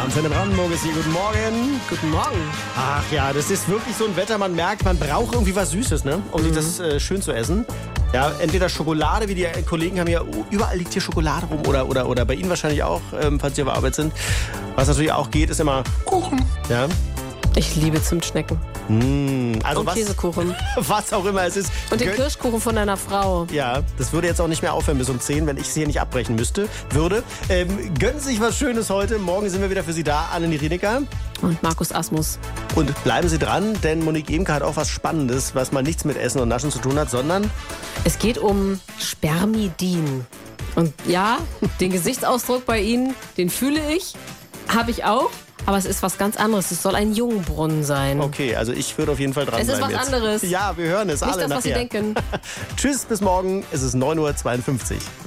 Antenne Brandenburg ist hier. Guten Morgen. Guten Morgen. Ach ja, das ist wirklich so ein Wetter, man merkt, man braucht irgendwie was Süßes, ne? Um sich das schön zu essen. Ja, entweder Schokolade, wie die Kollegen haben ja, überall liegt hier Schokolade rum oder bei Ihnen wahrscheinlich auch, falls Sie auf der Arbeit sind. Was natürlich auch geht, ist immer Kuchen. Ja. Ich liebe Zimtschnecken. Also und Käsekuchen. Was auch immer es ist. Und den Kirschkuchen von deiner Frau. Ja, das würde jetzt auch nicht mehr aufhören bis um 10, wenn ich es hier nicht abbrechen würde. Gönnen Sie sich was Schönes heute. Morgen sind wir wieder für Sie da. Anne Rienecker. Und Markus Asmus. Und bleiben Sie dran, denn Monique Emke hat auch was Spannendes, was mal nichts mit Essen und Naschen zu tun hat, sondern... Es geht um Spermidin. Und ja, den Gesichtsausdruck bei Ihnen, den fühle ich, habe ich auch. Aber es ist was ganz anderes. Es soll ein Jungbrunnen sein. Okay, also ich würde auf jeden Fall dranbleiben. Es ist was anderes. Ja, wir hören es Nicht alle das, was nachher. Sie denken. Tschüss, bis morgen. Es ist 9:52 Uhr.